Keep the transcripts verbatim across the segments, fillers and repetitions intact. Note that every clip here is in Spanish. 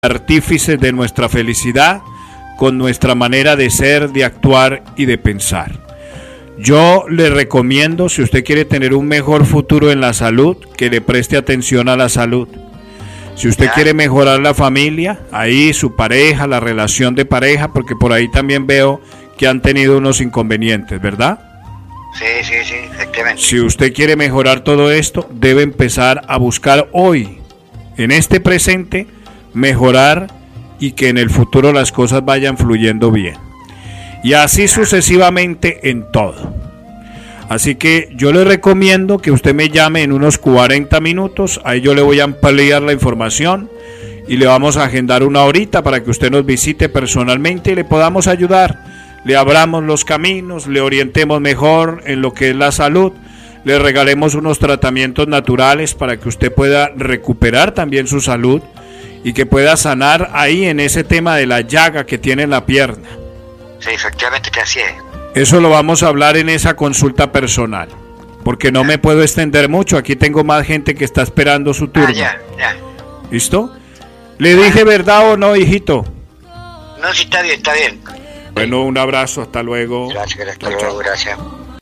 artífices de nuestra felicidad con nuestra manera de ser, de actuar y de pensar. Yo le recomiendo, si usted quiere tener un mejor futuro en la salud, que le preste atención a la salud. Si usted quiere mejorar la familia, ahí su pareja, la relación de pareja, porque por ahí también veo que han tenido unos inconvenientes, ¿verdad? Sí, sí, sí, efectivamente. Si usted quiere mejorar todo esto, debe empezar a buscar hoy, en este presente, mejorar y que en el futuro las cosas vayan fluyendo bien. Y así sucesivamente en todo. Así que yo le recomiendo que usted me llame en unos cuarenta minutos, ahí yo le voy a ampliar la información y le vamos a agendar una horita para que usted nos visite personalmente y le podamos ayudar. Le abramos los caminos, le orientemos mejor en lo que es la salud, le regalemos unos tratamientos naturales para que usted pueda recuperar también su salud y que pueda sanar ahí en ese tema de la llaga que tiene en la pierna. Sí, efectivamente que así es. Eso lo vamos a hablar en esa consulta personal, porque no me puedo extender mucho, aquí tengo más gente que está esperando su turno. Ah, ya, ya. ¿Listo? ¿Le dije verdad o no, hijito? No, sí, está bien, está bien. Bueno, un abrazo, hasta luego. Gracias, hasta luego, gracias.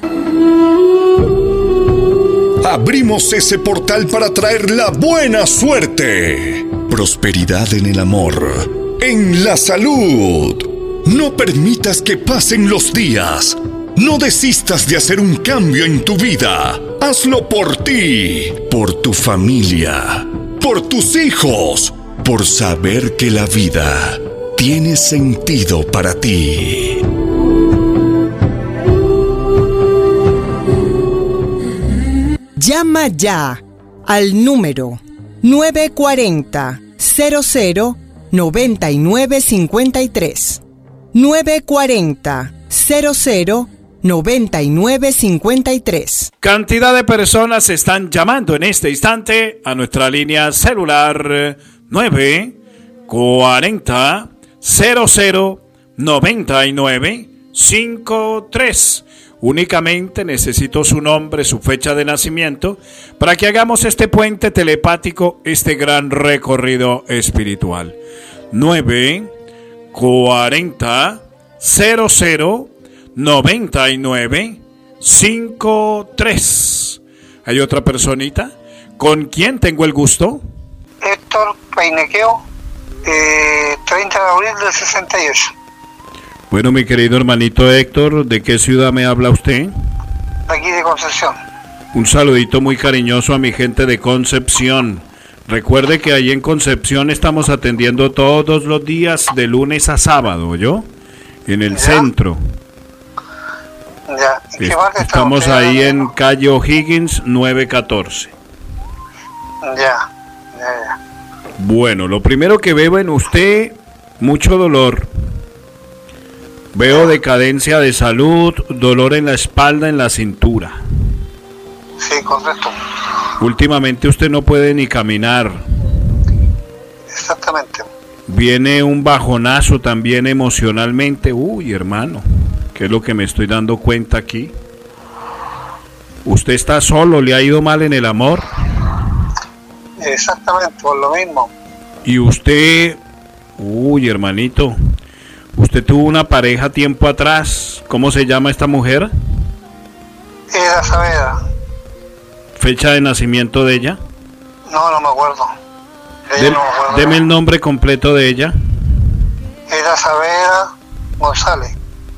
Abrimos ese portal para traer la buena suerte, prosperidad en el amor, en la salud. No permitas que pasen los días. No desistas de hacer un cambio en tu vida. Hazlo por ti, por tu familia, por tus hijos, por saber que la vida tiene sentido para ti. Llama ya al número nueve cuatro cero, cero cero, nueve nueve cinco tres. nueve cuatro cero, cero cero, nueve nueve cinco tres. Cantidad de personas están llamando en este instante a nuestra línea celular nueve cuarenta, cero cero, noventa y nueve cincuenta y tres. Únicamente necesito su nombre, su fecha de nacimiento, para que hagamos este puente telepático, este gran recorrido espiritual. nueve cuarenta, cero cero, noventa y nueve cincuenta y tres. ¿Hay otra personita? ¿Con quién tengo el gusto? Héctor Painequeo, eh, treinta de abril del sesenta y ocho. Bueno, mi querido hermanito Héctor, ¿de qué ciudad me habla usted? De aquí de Concepción. Un saludito muy cariñoso a mi gente de Concepción. Recuerde que ahí en Concepción estamos atendiendo todos los días de lunes a sábado, ¿yo? En el ¿Ya? centro. Ya. ¿En qué parte Estamos está usted, ahí en amigo? calle O'Higgins nueve catorce. Ya, ya, ya. Bueno, lo primero que veo en usted, mucho dolor. Veo decadencia de salud, dolor en la espalda, en la cintura. Sí, correcto. Últimamente usted no puede ni caminar. Exactamente. Viene un bajonazo también emocionalmente. Uy, hermano, ¿qué es lo que me estoy dando cuenta aquí? ¿Usted está solo? ¿Le ha ido mal en el amor? Exactamente, por lo mismo. Y usted, uy, hermanito, usted tuvo una pareja tiempo atrás. ¿Cómo se llama esta mujer? Era Saavedra. ¿Fecha de nacimiento de ella? No, no me acuerdo. Ella Dem- no me acuerdo. deme el nombre completo de ella. Era Saavedra González.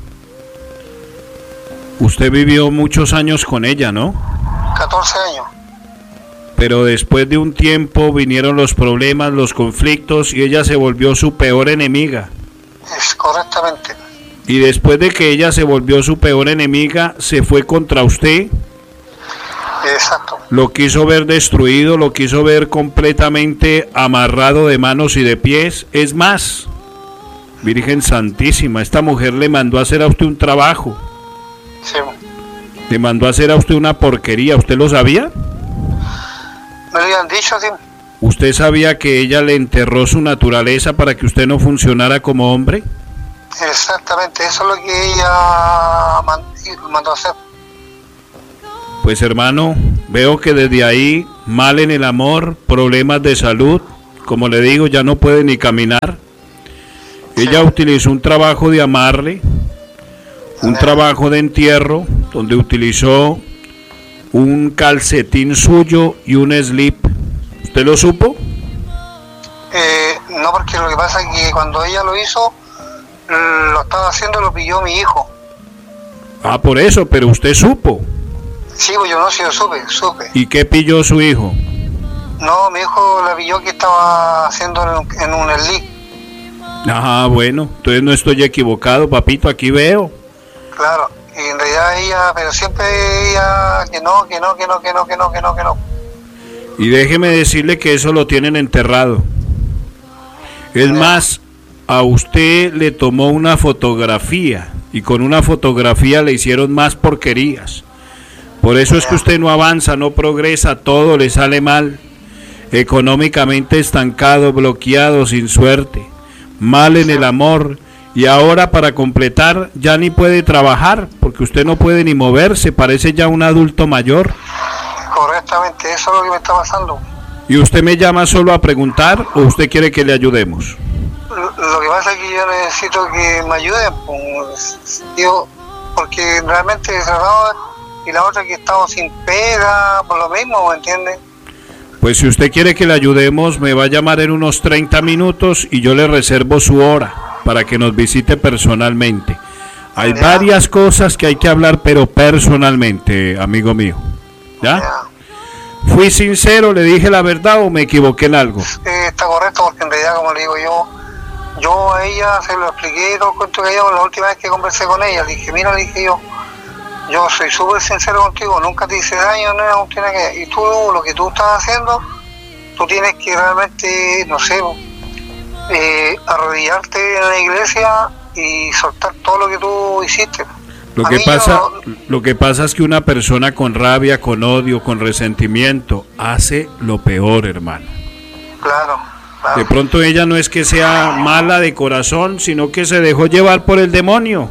Usted vivió muchos años con ella, ¿no? catorce años. Pero después de un tiempo vinieron los problemas, los conflictos y ella se volvió su peor enemiga. Es correctamente. Y después de que ella se volvió su peor enemiga, se fue contra usted. Exacto. Lo quiso ver destruido, lo quiso ver completamente amarrado de manos y de pies. Es más, Virgen Santísima, esta mujer le mandó a hacer a usted un trabajo. Sí. Le mandó a hacer a usted una porquería. ¿Usted lo sabía? Me lo habían dicho, sí. ¿Usted sabía que ella le enterró su naturaleza para que usted no funcionara como hombre? Exactamente, eso es lo que ella man- mandó a hacer. Pues hermano, veo que desde ahí, mal en el amor, problemas de salud, como le digo, ya no puede ni caminar. Ella utilizó un trabajo de amarre, un trabajo de entierro, donde utilizó un calcetín suyo y un slip. ¿Usted lo supo? Eh, no, porque lo que pasa es que cuando ella lo hizo, lo estaba haciendo, lo pilló mi hijo. Ah, por eso, pero usted supo. Sí, pues yo no, sí, yo supe, supe. ¿Y qué pilló su hijo? No, mi hijo la pilló que estaba haciendo en, en un slip. Ah, bueno, entonces no estoy equivocado, papito, aquí veo. Claro, y en realidad ella, pero siempre ella, que no, que no, que no, que no, que no, que no, que no. Y déjeme decirle que eso lo tienen enterrado. Es Ya. más, a usted le tomó una fotografía y con una fotografía le hicieron más porquerías. Por eso es que usted no avanza, no progresa, todo le sale mal. Económicamente estancado, bloqueado, sin suerte, mal en el amor. Y ahora, para completar, ya ni puede trabajar porque usted no puede ni moverse, parece ya un adulto mayor. Correctamente, eso es lo que me está pasando. ¿Y usted me llama solo a preguntar o usted quiere que le ayudemos? Lo, lo que pasa es que yo necesito que me ayuden, pues, digo, porque realmente he cerrado, y la otra que he estado sin pega, por lo mismo, ¿me entiende? Pues si usted quiere que le ayudemos, me va a llamar en unos treinta minutos y yo le reservo su hora para que nos visite personalmente. Hay Ya. varias cosas que hay que hablar, pero personalmente, amigo mío. ¿Ya? Ya. ¿Fui sincero, le dije la verdad o me equivoqué en algo? Eh, está correcto, porque en realidad, como le digo yo, yo a ella se lo expliqué todo el cuento que ella, la última vez que conversé con ella, le dije, mira, le dije yo, yo soy súper sincero contigo, nunca te hice daño, no, no tiene que, y tú, lo que tú estás haciendo, tú tienes que realmente, no sé, eh, arrodillarte en la iglesia y soltar todo lo que tú hiciste. Lo A que mí pasa, yo- lo que pasa es que una persona con rabia, con odio, con resentimiento, hace lo peor, hermano. Claro, claro. De pronto ella no es que sea mala de corazón, sino que se dejó llevar por el demonio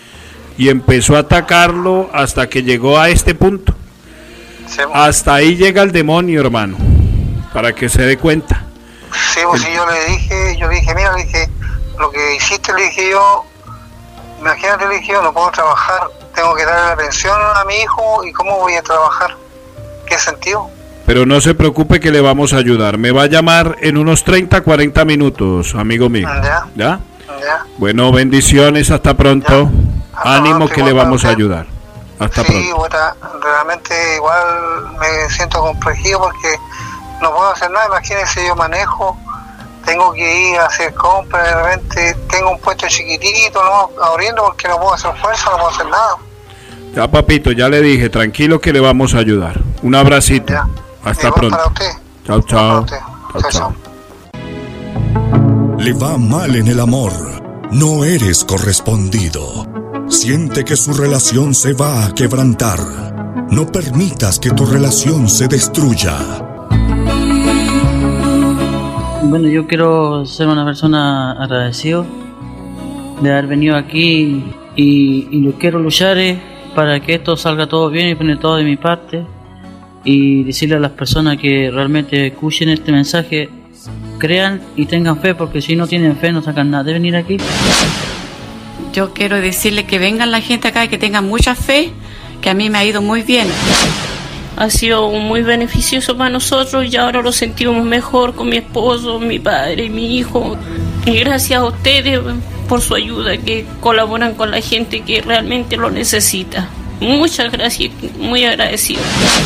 y empezó a atacarlo hasta que llegó a este punto. Sí, Hasta ahí llega el demonio, hermano, para que se dé cuenta. sí, pues sí, yo le dije, yo le dije, mira, le dije, lo que hiciste, le dije yo, imagínate, le dije yo, no puedo trabajar, tengo que darle la pensión a mi hijo, ¿y cómo voy a trabajar? ¿Qué sentido? Pero no se preocupe que le vamos a ayudar. Me va a llamar en unos treinta, cuarenta minutos, amigo mío. Ya. ¿Ya? ¿Ya? Bueno, bendiciones, hasta pronto. Ya. Hasta Ánimo pronto, que le igual para vamos a usted. ayudar. Hasta Sí, pronto. bueno, realmente igual me siento complejido porque no puedo hacer nada, imagínense, yo manejo, tengo que ir a hacer compras, de repente tengo un puesto chiquitito, no abriendo porque no puedo hacer fuerza, no puedo hacer nada. Ya, papito, ya le dije, tranquilo que le vamos a ayudar. Un abracito. Ya. Hasta Igual pronto. para usted. Chao, Para chao. usted. Chao, Chao, chao. chao. Le va mal en el amor. No eres correspondido. Siente que su relación se va a quebrantar. No permitas que tu relación se destruya. Bueno, yo quiero ser una persona agradecido de haber venido aquí y, y lo quiero luchar eh, para que esto salga todo bien y poner todo de mi parte y decirle a las personas que realmente escuchen este mensaje, crean y tengan fe, porque si no tienen fe no sacan nada de venir aquí. Yo quiero decirle que vengan la gente acá y que tengan mucha fe, que a mí me ha ido muy bien. Ha sido muy beneficioso para nosotros y ahora lo sentimos mejor con mi esposo, mi padre y mi hijo. Y gracias a ustedes por su ayuda, que colaboran con la gente que realmente lo necesita. Muchas gracias, muy agradecido.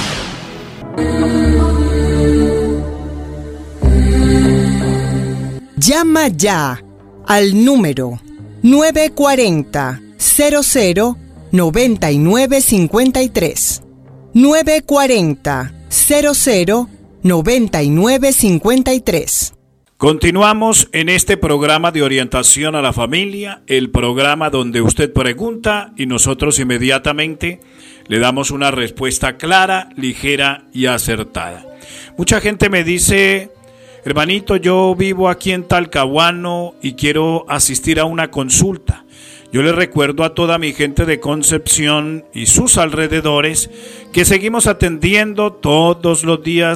Llama ya al número nueve cuatro cero, cero cero, nueve nueve cinco tres. nueve cuatro cero, cero cero, nueve nueve cinco tres. Continuamos en este programa de orientación a la familia, el programa donde usted pregunta y nosotros inmediatamente le damos una respuesta clara, ligera y acertada. Mucha gente me dice, hermanito, yo vivo aquí en Talcahuano y quiero asistir a una consulta. Yo le recuerdo a toda mi gente de Concepción y sus alrededores que seguimos atendiendo todos los días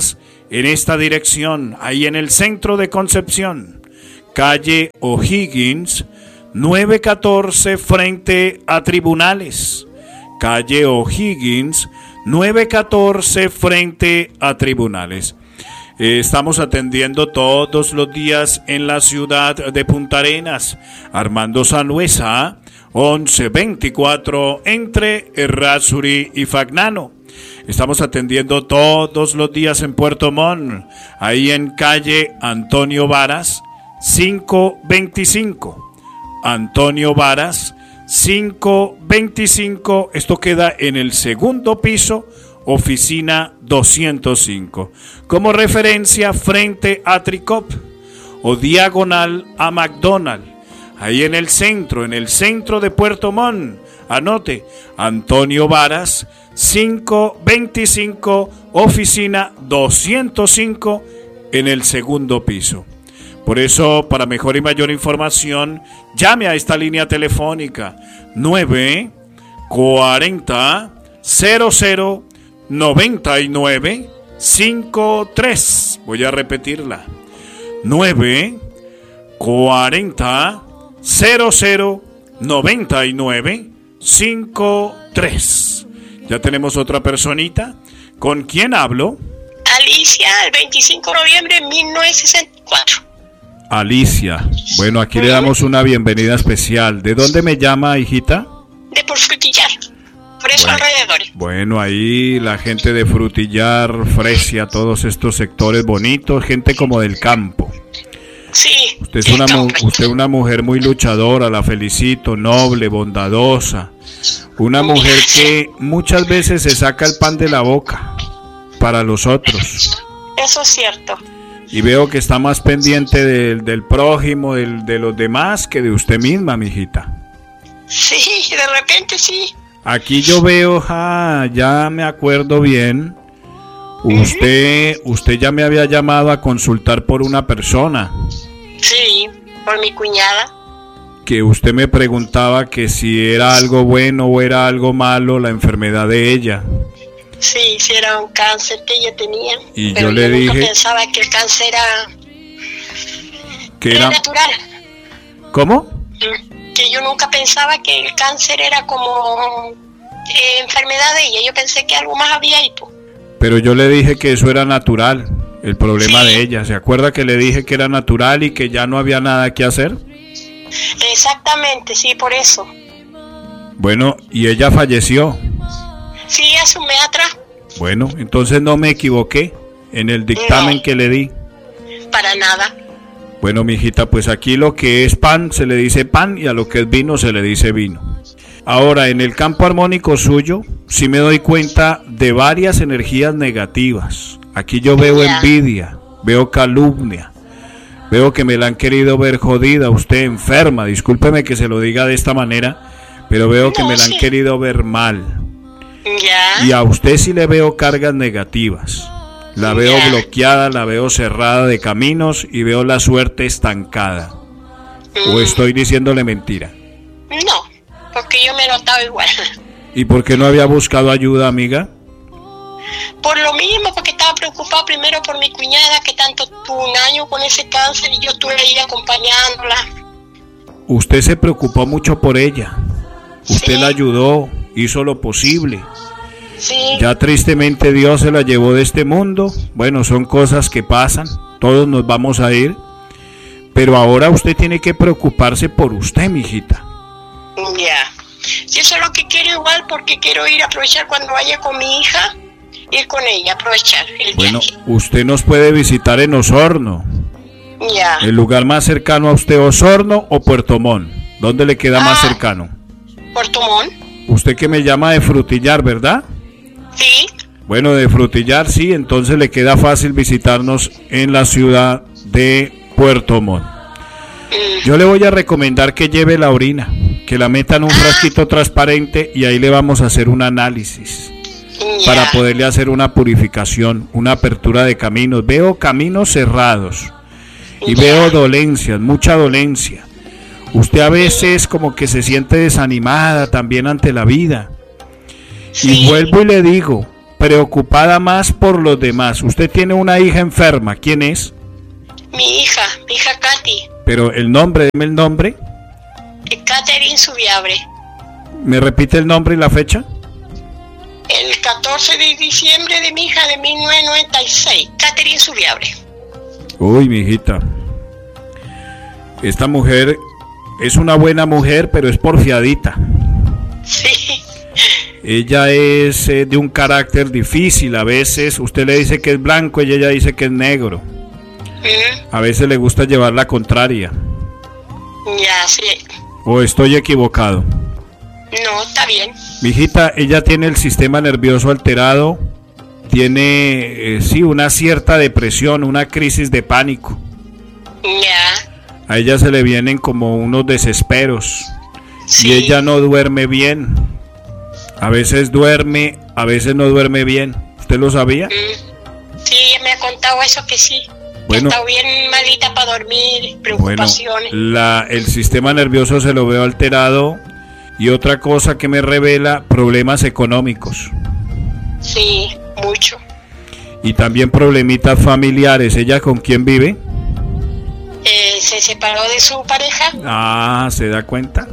en esta dirección, ahí en el centro de Concepción, calle O'Higgins, nueve catorce frente a Tribunales. Calle O'Higgins, nueve catorce frente a Tribunales. Eh, estamos atendiendo todos los días en la ciudad de Punta Arenas. Armando Sanhueza, once veinticuatro entre Errázuri y Fagnano. Estamos atendiendo todos los días en Puerto Montt, ahí en calle Antonio Varas, cinco veinticinco. Antonio Varas, cinco veinticinco. Esto queda en el segundo piso, oficina doscientos cinco. Como referencia, frente a Tricop o diagonal a McDonald's. Ahí en el centro, en el centro de Puerto Montt. Anote, Antonio Varas, cinco veinticinco, oficina doscientos cinco, en el segundo piso. Por eso, para mejor y mayor información, llame a esta línea telefónica nueve cuarenta cero cero noventa y nueve cincuenta y tres. Voy a repetirla. nueve cuarenta cero cero noventa y nueve cincuenta y tres. Ya tenemos otra personita. ¿Con quién hablo? Alicia, el veinticinco de noviembre de mil novecientos sesenta y cuatro. Alicia. Bueno, aquí le damos una bienvenida especial. ¿De dónde me llama, hijita? De por Frutillar, por esos bueno, alrededores. Bueno, ahí la gente de Frutillar, Fresia, todos estos sectores bonitos, gente como del campo. Sí. Usted es una, mu- usted una mujer muy luchadora, la felicito, noble, bondadosa. Una mujer que muchas veces se saca el pan de la boca para los otros. Eso es cierto. Y veo que está más pendiente del, del prójimo, del, de los demás, que de usted misma, mijita. Sí, de repente sí. Aquí yo veo, ah, ya me acuerdo bien, usted, uh-huh. usted ya me había llamado a consultar por una persona. Sí, por mi cuñada. Que usted me preguntaba que si era algo bueno o era algo malo la enfermedad de ella. Sí, si era un cáncer que ella tenía. Y pero yo le yo dije... nunca pensaba que el cáncer era... Que era, era natural. ¿Cómo? Que yo nunca pensaba que el cáncer era como eh, enfermedad de ella. Yo pensé que algo más había ahí, pues. Pero yo le dije que eso era natural, el problema sí. de ella. ¿Se acuerda que le dije que era natural y que ya no había nada que hacer? Exactamente, sí, por eso. Bueno, y ella falleció. Sí, hace un mes atrás. Bueno, entonces no me equivoqué en el dictamen no, que le di. Para nada. Bueno, mijita, pues aquí lo que es pan se le dice pan y a lo que es vino se le dice vino. Ahora, en el campo armónico suyo, sí me doy cuenta de varias energías negativas. Aquí yo veo yeah. envidia, veo calumnia, veo que me la han querido ver jodida, usted enferma, discúlpeme que se lo diga de esta manera, pero veo no, que me la han sí. querido ver mal. Yeah. Y a usted sí le veo cargas negativas. La veo yeah. bloqueada, la veo cerrada de caminos y veo la suerte estancada. Mm. ¿O estoy diciéndole mentira? No, porque yo me he notado igual. ¿Y por qué no había buscado ayuda, amiga? Por lo mismo, porque estaba preocupado primero por mi cuñada, que tanto tuvo un año con ese cáncer y yo estuve ahí acompañándola. Usted se preocupó mucho por ella. Usted sí. la ayudó, hizo lo posible. Sí. Ya tristemente Dios se la llevó de este mundo. Bueno, son cosas que pasan, todos nos vamos a ir. Pero ahora usted tiene que preocuparse por usted, mijita. Ya. Yeah. Sí, eso es lo que quiero igual, porque quiero ir a aprovechar cuando vaya con mi hija, ir con ella, aprovechar el Bueno, viaje. Usted nos puede visitar en Osorno. Ya. Yeah. ¿El lugar más cercano a usted, Osorno o Puerto Montt? ¿Dónde le queda ah, más cercano? Puerto Montt. Usted que me llama de Frutillar, ¿verdad? Sí. Bueno, de Frutillar sí, entonces le queda fácil visitarnos en la ciudad de Puerto Montt. Mm. Yo le voy a recomendar que lleve la orina, que la meta en un ah. frasquito transparente y ahí le vamos a hacer un análisis yeah. para poderle hacer una purificación, una apertura de caminos. Veo caminos cerrados y yeah. veo dolencias, mucha dolencia. Usted a veces como que se siente desanimada también ante la vida. Sí. Y vuelvo y le digo, preocupada más por los demás. Usted tiene una hija enferma. ¿Quién es? Mi hija, mi hija Katy. Pero el nombre, deme el nombre. Catherine Subiabre. ¿Me repite el nombre y la fecha? El catorce de diciembre de mi hija de mil novecientos noventa y seis. Catherine Subiabre. Uy, mi hijita. Esta mujer es una buena mujer, pero es porfiadita. Sí. Ella es eh, de un carácter difícil. A veces usted le dice que es blanco y ella dice que es negro. Mm. A veces le gusta llevar la contraria. Ya, sí. ¿O estoy equivocado? No, está bien. Mi hijita, ella tiene el sistema nervioso alterado, tiene, eh, sí, una cierta depresión, una crisis de pánico. Ya. A ella se le vienen como unos desesperos. Sí. Y ella no duerme bien. A veces duerme, a veces no duerme bien. ¿Usted lo sabía? Mm. Sí, ella me ha contado eso que sí. Bueno, está bien malita para dormir, preocupaciones. Bueno, la, el sistema nervioso se lo veo alterado. Y otra cosa que me revela, problemas económicos. Sí, mucho. Y también problemitas familiares. ¿Ella con quién vive? Eh, se separó de su pareja. Ah, ¿se da cuenta?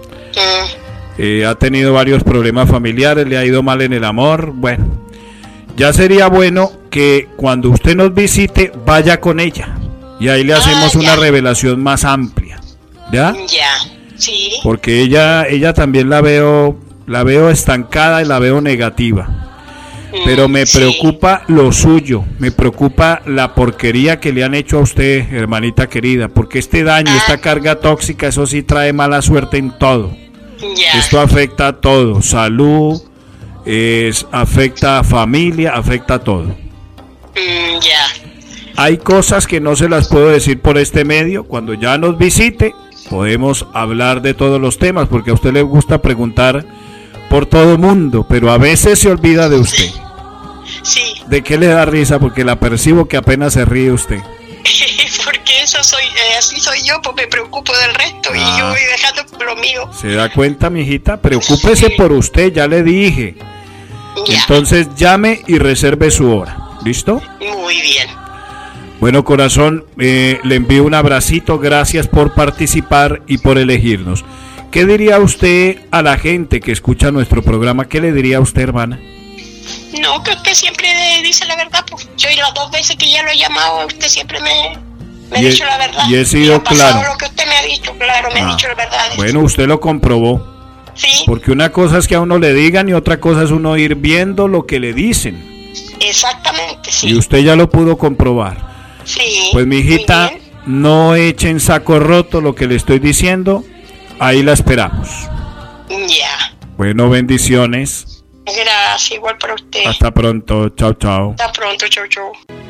Mm. Eh, ha tenido varios problemas familiares, le ha ido mal en el amor. Bueno, ya sería bueno que cuando usted nos visite, vaya con ella. Y ahí le hacemos ah, una revelación más amplia. ¿Ya? Ya. Sí. Porque ella, ella también la veo, la veo estancada y la veo negativa. Mm, Pero me sí. preocupa lo suyo, me preocupa la porquería que le han hecho a usted, hermanita querida, porque este daño, ah. esta carga tóxica, eso sí trae mala suerte en todo. Ya. Esto afecta a todo, salud, es, afecta a familia, afecta a todo. Mm, ya. Hay cosas que no se las puedo decir por este medio. Cuando ya nos visite, podemos hablar de todos los temas, porque a usted le gusta preguntar por todo mundo, pero a veces se olvida de usted. Sí. ¿De qué le da risa? Porque la percibo que apenas se ríe usted. Porque eso soy, eh, así soy yo, pues me preocupo del resto ah. y yo voy dejando lo mío. ¿Se da cuenta, mijita? Preocúpese sí. por usted, ya le dije. Ya. Entonces llame y reserve su hora. ¿Listo? Muy bien. Bueno, corazón, eh, le envío un abracito, gracias por participar y por elegirnos. ¿Qué diría usted a la gente que escucha nuestro programa? ¿Qué le diría a usted, hermana? No, que usted siempre dice la verdad, pues yo y las dos veces que ya lo he llamado, usted siempre me, me ha he, dicho la verdad. Y he sido y ha pasado claro. Lo que usted me ha dicho, claro, me ah, ha dicho la verdad. Bueno, usted lo comprobó. Sí. Porque una cosa es que a uno le digan y otra cosa es uno ir viendo lo que le dicen. Exactamente, sí. Y usted ya lo pudo comprobar. Sí. Pues mi hijita, no eche en saco roto lo que le estoy diciendo. Ahí la esperamos. Ya. Bueno, bendiciones. Gracias, igual para usted. Hasta pronto, chao, chao. Hasta pronto, chao, chao.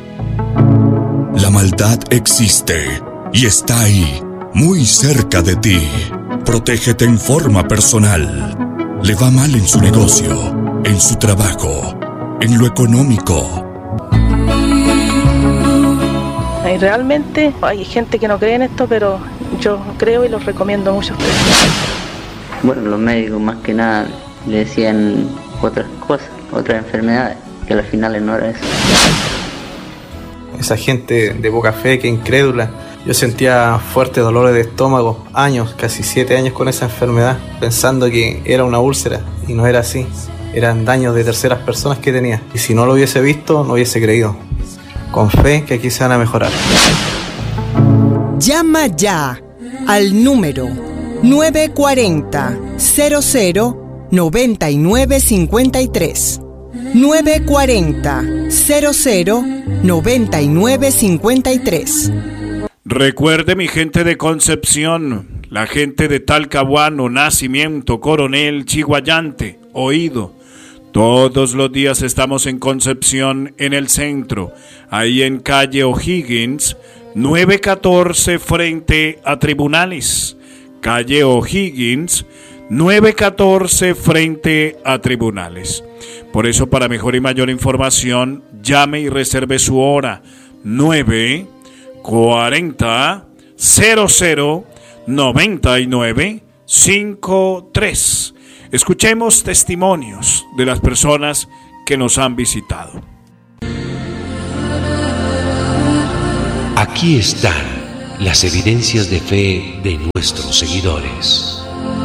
La maldad existe y está ahí, muy cerca de ti. Protégete en forma personal. Le va mal en su negocio, en su trabajo, en lo económico. Y realmente hay gente que no cree en esto, pero yo creo y los recomiendo mucho a ustedes. Bueno, los médicos más que nada le decían otras cosas, otras enfermedades, que al final no era eso. Esa gente de poca fe, que incrédula. Yo sentía fuertes dolores de estómago, años, casi siete años con esa enfermedad, pensando que era una úlcera, y no era así. Eran daños de terceras personas que tenía, y si no lo hubiese visto, no hubiese creído. Con fe que aquí se van a mejorar. Llama ya al número nueve cuatro cero cero cero nueve nueve cinco tres. nueve cuatro cero cero nueve nueve cinco tres. Recuerde, mi gente de Concepción, la gente de Talcahuano, Nacimiento, Coronel, Chiguayante, Oído. Todos los días estamos en Concepción, en el centro, ahí en calle O'Higgins, nueve catorce frente a Tribunales. Calle O'Higgins, nueve catorce frente a Tribunales. Por eso, para mejor y mayor información, llame y reserve su hora, nueve cuarenta cero cero noventa y nueve cincuenta y tres. Escuchemos testimonios de las personas que nos han visitado. Aquí están las evidencias de fe de nuestros seguidores.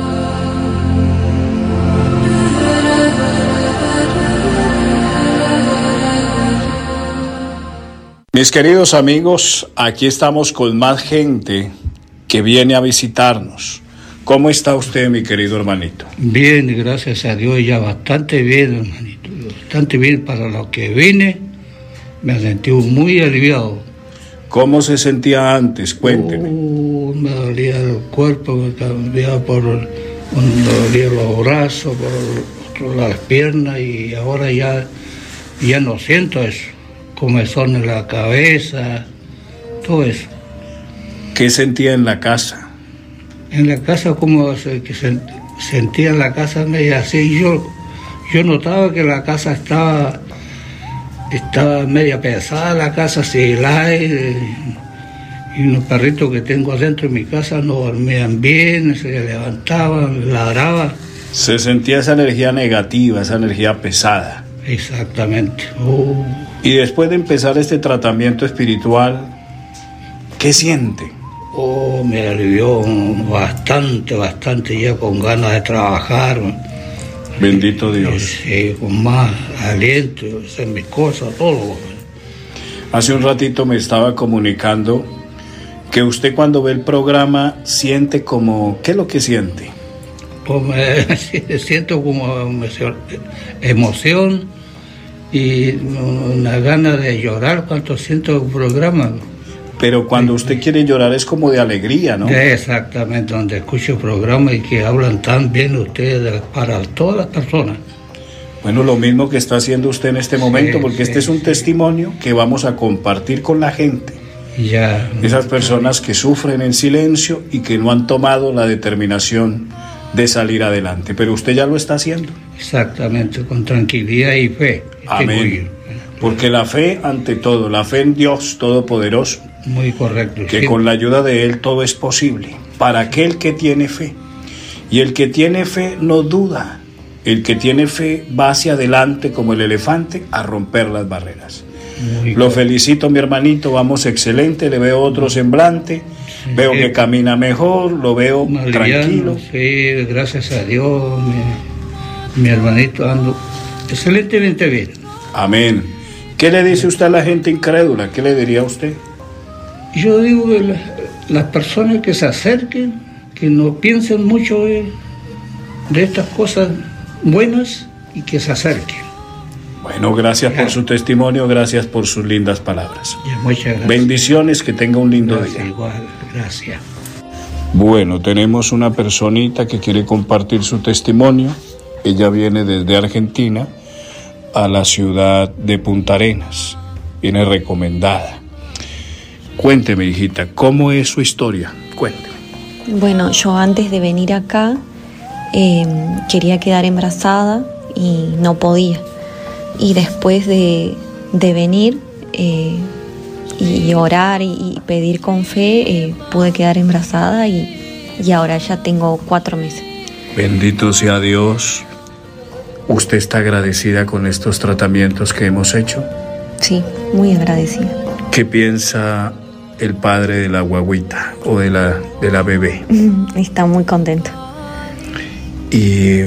Mis queridos amigos, aquí estamos con más gente que viene a visitarnos. ¿Cómo está usted, mi querido hermanito? Bien, gracias a Dios, ya bastante bien, hermanito. Bastante bien para lo que vine. Me sentí muy aliviado. ¿Cómo se sentía antes? Cuénteme. Uh, me dolía el cuerpo, me cambiaba por, me dolía los brazos, por las piernas, y ahora ya, ya no siento eso. Comezón en la cabeza, todo eso. ¿Qué sentía en la casa? En la casa, como se, que se, sentía en la casa media así. Yo, yo notaba que la casa estaba, estaba media pesada, la casa sin el aire. Y los perritos que tengo adentro de mi casa no dormían bien, se levantaban, ladraban. Se sentía esa energía negativa, esa energía pesada. Exactamente. Oh. Y después de empezar este tratamiento espiritual, ¿qué siente? Oh, me alivió bastante, bastante, ya con ganas de trabajar. Bendito Dios. Sí, con más aliento, hacer mis cosas, todo. Hace un ratito me estaba comunicando que usted cuando ve el programa siente como, ¿qué es lo que siente? Pues me siento como emoción y una gana de llorar cuando siento el programa. Pero cuando usted quiere llorar es como de alegría, ¿no? Exactamente, donde escucho el programa y que hablan tan bien ustedes para todas las personas. Bueno, lo mismo que está haciendo usted en este momento, sí, porque sí, este es un sí. testimonio que vamos a compartir con la gente. Ya. Esas personas que sufren en silencio y que no han tomado la determinación de salir adelante, pero usted ya lo está haciendo. Exactamente, con tranquilidad y fe. Amén. Porque la fe ante todo, la fe en Dios Todopoderoso. Muy correcto. Que sí. con la ayuda de Él todo es posible, para aquel que tiene fe. Y el que tiene fe no duda, el que tiene fe va hacia adelante como el elefante a romper las barreras. Muy lo correcto. Felicito, mi hermanito, vamos excelente, le veo otro semblante. Sí, veo que camina mejor, lo veo Mariano, tranquilo. Sí, gracias a Dios, mi, mi hermanito ando excelentemente bien. Amén. ¿Qué le dice usted a la gente incrédula? ¿Qué le diría a usted? Yo digo que la, las personas que se acerquen, que no piensen mucho de, de estas cosas buenas y que se acerquen. Bueno, gracias ya. por su testimonio, gracias por sus lindas palabras. Ya, muchas gracias. Bendiciones, que tenga un lindo gracias, día. Igual, gracias. Bueno, tenemos una personita que quiere compartir su testimonio. Ella viene desde Argentina a la ciudad de Punta Arenas. Viene recomendada. Cuénteme, hijita, ¿cómo es su historia? Cuénteme. Bueno, yo antes de venir acá eh, quería quedar embarazada y no podía. Y después de, de venir eh, y orar y, y pedir con fe, eh, pude quedar embarazada y, y ahora ya tengo cuatro meses. Bendito sea Dios. ¿Usted está agradecida con estos tratamientos que hemos hecho? Sí, muy agradecida. ¿Qué piensa el padre de la guagüita o de la, de la bebé? Está muy contento. ¿Y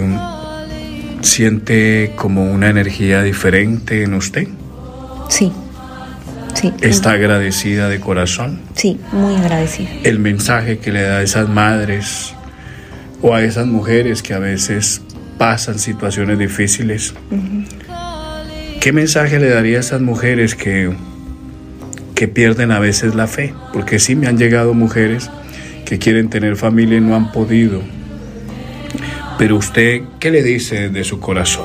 siente como una energía diferente en usted? Sí, sí. ¿Está agradecida de corazón? Sí, muy agradecida. El mensaje que le da a esas madres o a esas mujeres que a veces pasan situaciones difíciles, uh-huh. ¿qué mensaje le daría a esas mujeres que, que pierden a veces la fe? Porque sí me han llegado mujeres que quieren tener familia y no han podido. Pero usted, ¿qué le dice de su corazón?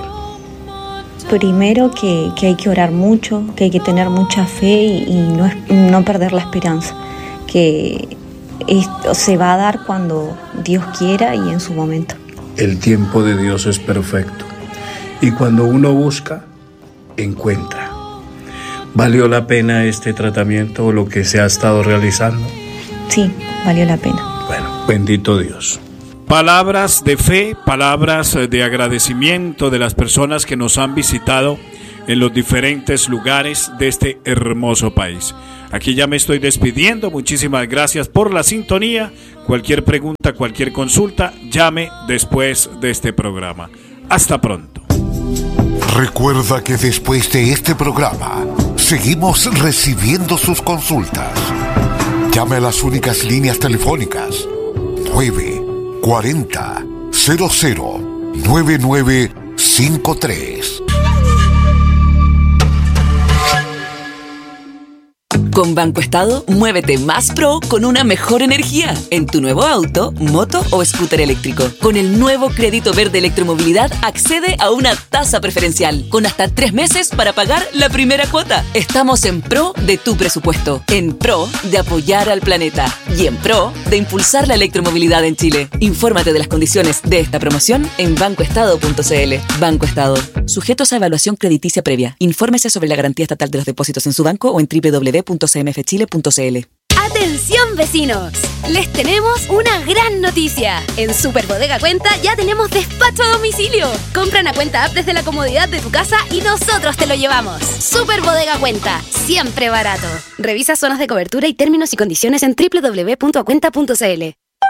Primero que, que hay que orar mucho, que hay que tener mucha fe y, y no, no perder la esperanza, que esto se va a dar cuando Dios quiera y en su momento. El tiempo de Dios es perfecto y cuando uno busca, encuentra. ¿Valió la pena este tratamiento o lo que se ha estado realizando? Sí, valió la pena. Bueno, bendito Dios. Palabras de fe, palabras de agradecimiento de las personas que nos han visitado en los diferentes lugares de este hermoso país. Aquí ya me estoy despidiendo. Muchísimas gracias por la sintonía. Cualquier pregunta, cualquier consulta, llame después de este programa. Hasta pronto. Recuerda que después de este programa seguimos recibiendo sus consultas. Llame a las únicas líneas telefónicas nueve cuarenta cero cero nueve nueve cinco tres. Con Banco Estado, muévete más pro con una mejor energía en tu nuevo auto, moto o scooter eléctrico. Con el nuevo crédito verde electromovilidad, accede a una tasa preferencial con hasta tres meses para pagar la primera cuota. Estamos en pro de tu presupuesto, en pro de apoyar al planeta y en pro de impulsar la electromovilidad en Chile. Infórmate de las condiciones de esta promoción en banco estado punto c l. Banco Estado. Sujetos a evaluación crediticia previa. Infórmese sobre la garantía estatal de los depósitos en su banco o en doble u doble u doble u punto c m f chile punto c l. ¡Atención, vecinos! Les tenemos una gran noticia. En Super Bodega Cuenta ya tenemos despacho a domicilio. Compra una cuenta app desde la comodidad de tu casa y nosotros te lo llevamos. Super Bodega Cuenta, siempre barato. Revisa zonas de cobertura y términos y condiciones en doble u doble u doble u punto cuenta punto c l.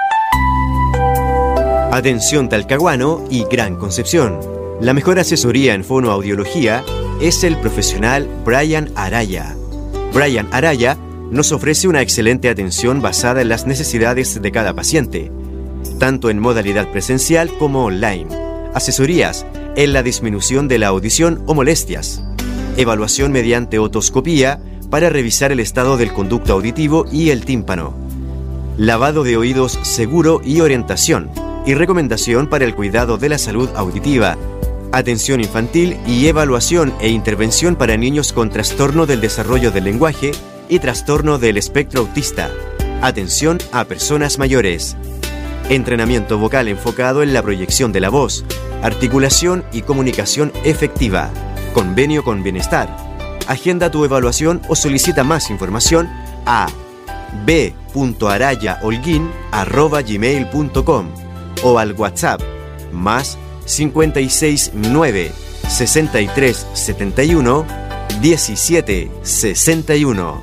Atención Talcahuano y Gran Concepción. La mejor asesoría en fonoaudiología es el profesional Brian Araya. Brian Araya nos ofrece una excelente atención basada en las necesidades de cada paciente, tanto en modalidad presencial como online. Asesorías en la disminución de la audición o molestias. Evaluación mediante otoscopía para revisar el estado del conducto auditivo y el tímpano. Lavado de oídos seguro y orientación. Y recomendación para el cuidado de la salud auditiva. Atención infantil y evaluación e intervención para niños con trastorno del desarrollo del lenguaje y trastorno del espectro autista. Atención a personas mayores. Entrenamiento vocal enfocado en la proyección de la voz, articulación y comunicación efectiva. Convenio con Bienestar. Agenda tu evaluación o solicita más información a b punto araya holguín arroba gmail punto com o al WhatsApp más cincuenta y seis nueve sesenta y tres setenta y uno diecisiete sesenta y uno.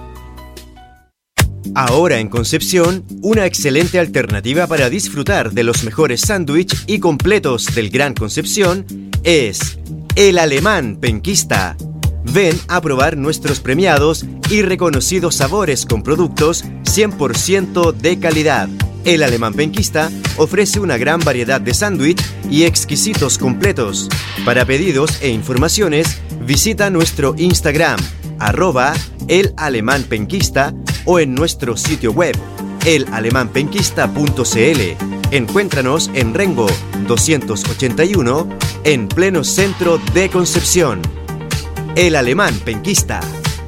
Ahora en Concepción, una excelente alternativa para disfrutar de los mejores sándwiches y completos del Gran Concepción es El Alemán Penquista. Ven a probar nuestros premiados y reconocidos sabores con productos cien por ciento de calidad. El Alemán Penquista ofrece una gran variedad de sándwich y exquisitos completos. Para pedidos e informaciones, visita nuestro Instagram, arroba el alemán penquista, o en nuestro sitio web, el alemán penquista punto c l. Encuéntranos en Rengo doscientos ochenta y uno, en pleno centro de Concepción. El Alemán Penquista.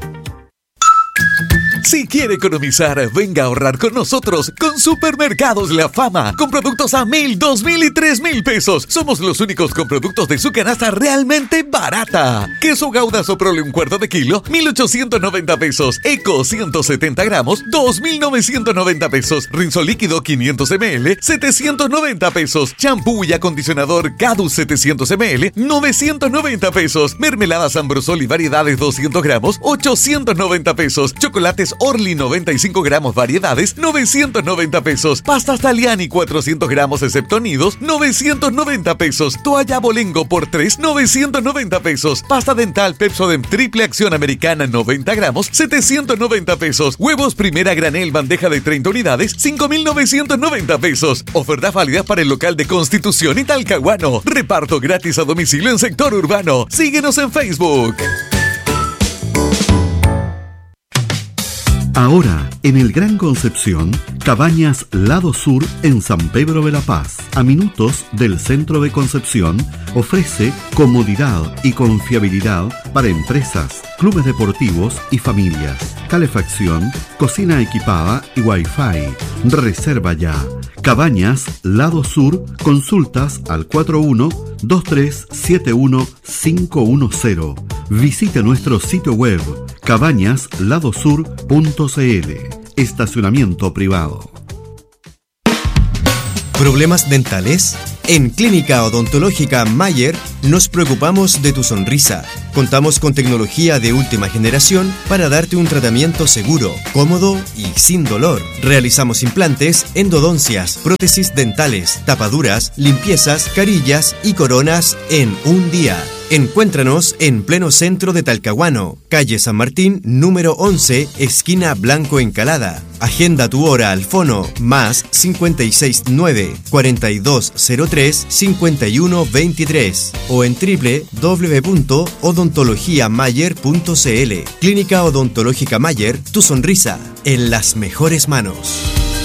Si quiere economizar, venga a ahorrar con nosotros con Supermercados La Fama, con productos a mil, dos mil y tres mil pesos. Somos los únicos con productos de su canasta realmente barata. Queso Gouda Soprole un cuarto de kilo, mil ochocientos noventa pesos. Eco ciento setenta gramos, dos mil novecientos noventa pesos. Rinzo líquido quinientos mililitros, setecientos noventa pesos. Champú y acondicionador Cadus setecientos mililitros, novecientos noventa pesos. Mermeladas Ambrosol y variedades doscientos gramos, ochocientos noventa pesos. Chocolates Orly noventa y cinco gramos variedades, novecientos noventa pesos. Pastas Taliani cuatrocientos gramos excepto nidos, novecientos noventa pesos. Toalla Bolengo por tres, novecientos noventa pesos. Pasta dental Pepsodent triple acción americana noventa gramos, setecientos noventa pesos. Huevos primera granel bandeja de treinta unidades, cinco mil novecientos noventa pesos. Ofertas válidas para el local de Constitución y Talcahuano. Reparto gratis a domicilio en sector urbano. Síguenos en Facebook. Ahora, en el Gran Concepción, Cabañas Lado Sur en San Pedro de la Paz, a minutos del centro de Concepción, ofrece comodidad y confiabilidad para empresas, clubes deportivos y familias, calefacción, cocina equipada y wifi. Reserva ya. Cabañas Lado Sur, consultas al cuatro uno dos tres siete uno cinco uno cero. Visite nuestro sitio web cabañas lado sur punto c l. Estacionamiento privado. ¿Problemas dentales? En Clínica Odontológica Mayer nos preocupamos de tu sonrisa. Contamos con tecnología de última generación para darte un tratamiento seguro, cómodo y sin dolor. Realizamos implantes, endodoncias, prótesis dentales, tapaduras, limpiezas, carillas y coronas en un día. Encuéntranos en pleno centro de Talcahuano, calle San Martín, número once, esquina Blanco Encalada. Agenda tu hora al fono más cinco seis nueve, cuatro dos cero tres, cinco uno dos tres o en doble u doble u doble u punto odontología mayer punto c l. Clínica Odontológica Mayer, tu sonrisa en las mejores manos.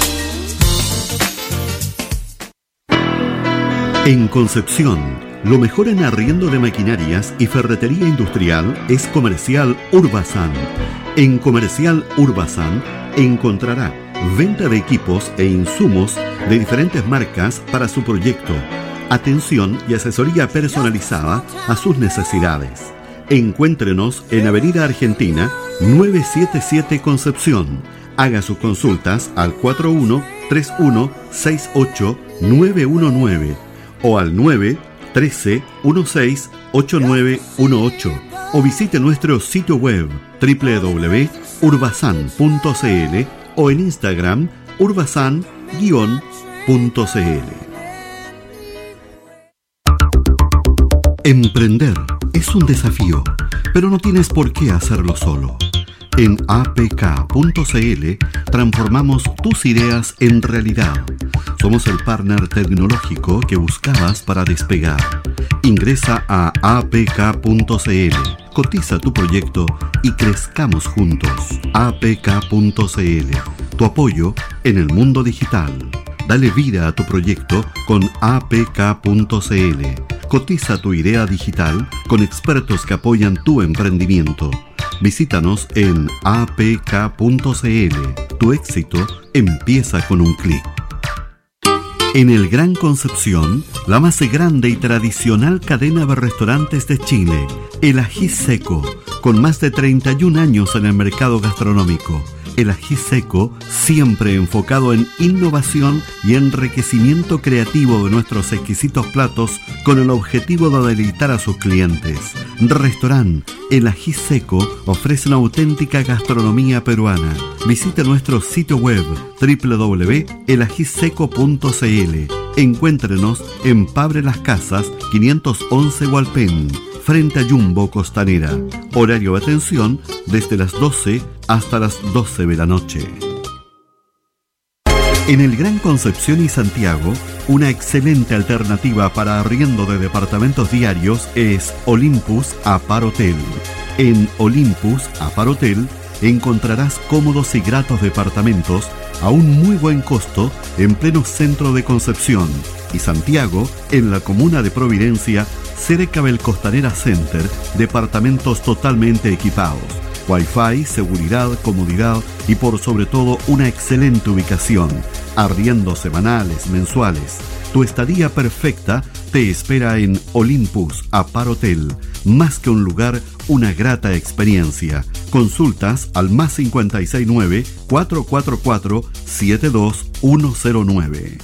En Concepción, lo mejor en arriendo de maquinarias y ferretería industrial es Comercial Urbasan. En Comercial Urbasan encontrará venta de equipos e insumos de diferentes marcas para su proyecto, atención y asesoría personalizada a sus necesidades. Encuéntrenos en Avenida Argentina novecientos setenta y siete Concepción. Haga sus consultas al cuatro uno tres uno seis ocho nueve uno nueve o al nueve trece dieciséis ochenta y nueve dieciocho o visite nuestro sitio web doble u doble u doble u punto urbasan punto c l o en Instagram urbasan guión punto c l. Emprender es un desafío, pero no tienes por qué hacerlo solo. En a p k punto c l transformamos tus ideas en realidad. Somos el partner tecnológico que buscabas para despegar. Ingresa a a p k punto c l, cotiza tu proyecto y crezcamos juntos. a p k punto c l, tu apoyo en el mundo digital. Dale vida a tu proyecto con a p k punto c l. Cotiza tu idea digital con expertos que apoyan tu emprendimiento. Visítanos en a p k punto c l. Tu éxito empieza con un clic. En el Gran Concepción, la más grande y tradicional cadena de restaurantes de Chile, El Ají Seco, con más de treinta y un años en el mercado gastronómico. El Ají Seco, siempre enfocado en innovación y enriquecimiento creativo de nuestros exquisitos platos con el objetivo de deleitar a sus clientes. Restaurant El Ají Seco ofrece una auténtica gastronomía peruana. Visite nuestro sitio web doble u doble u doble u punto el ají seco punto c l. Encuéntrenos en Pabre Las Casas quinientos once Hualpén, frente a Jumbo Costanera. Horario de atención desde las doce hasta las doce de la noche. En el Gran Concepción y Santiago, una excelente alternativa para arriendo de departamentos diarios es Olympus Apart Hotel. En Olympus Apart Hotel encontrarás cómodos y gratos departamentos a un muy buen costo en pleno centro de Concepción y Santiago, en la comuna de Providencia, cerca del Costanera Center, departamentos totalmente equipados. Wi-Fi, seguridad, comodidad y por sobre todo una excelente ubicación. Arriendos semanales, mensuales. Tu estadía perfecta te espera en Olympus Apart Hotel. Más que un lugar, una grata experiencia. Consultas al más cinco seis nueve, cuatro cuatro cuatro, siete dos uno cero nueve.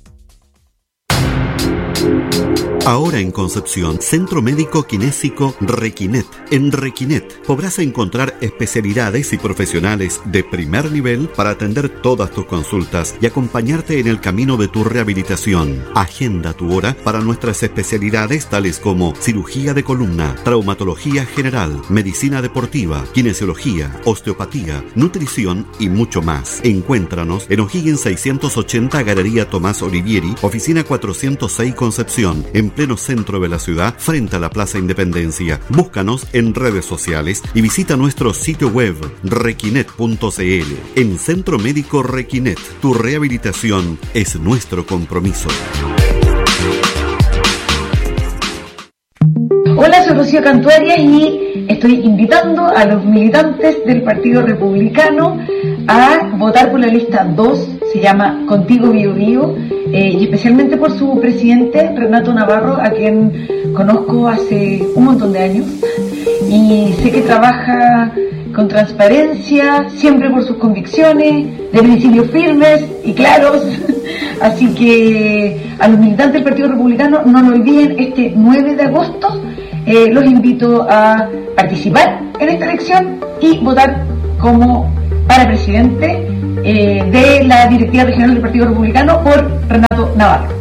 Ahora en Concepción, Centro Médico Kinésico Requinet. En Requinet podrás encontrar especialidades y profesionales de primer nivel para atender todas tus consultas y acompañarte en el camino de tu rehabilitación. Agenda tu hora para nuestras especialidades tales como cirugía de columna, traumatología general, medicina deportiva, kinesiología, osteopatía, nutrición y mucho más. Encuéntranos en O'Higgins seiscientos ochenta, Galería Tomás Olivieri, oficina cuatrocientos seis Concepción, en pleno centro de la ciudad, frente a la Plaza Independencia. Búscanos en redes sociales y visita nuestro sitio web requinet punto c l. En Centro Médico Requinet, tu rehabilitación es nuestro compromiso. Hola, soy Rocío Cantuarias y estoy invitando a los militantes del Partido Republicano a votar por la lista dos, se llama Contigo Bio Bio, eh, y especialmente por su presidente, Renato Navarro, a quien conozco hace un montón de años y sé que trabaja con transparencia, siempre por sus convicciones, de principios firmes y claros, Así que a los militantes del Partido Republicano no lo olviden, este nueve de agosto eh, los invito a participar en esta elección y votar como para presidente eh, de la directiva regional del Partido Republicano por Renato Navarro.